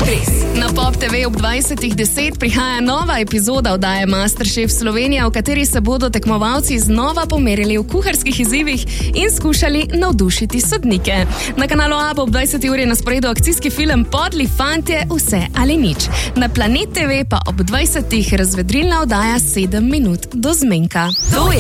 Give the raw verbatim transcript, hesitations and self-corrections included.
Na Pop te ve ob dvajsetih deset prihaja nova epizoda oddaje MasterChef Slovenija, v kateri se bodo tekmovalci znova pomerili v kuharskih izzivih in skušali navdušiti sodnike. Na kanalu A bo ob dvajseti uri na sporedu akcijski film Podli fantje, vse ali nič. Na Planet te ve pa ob dvajsetih razvedrilna oddaja sedem minut do zmenka. To je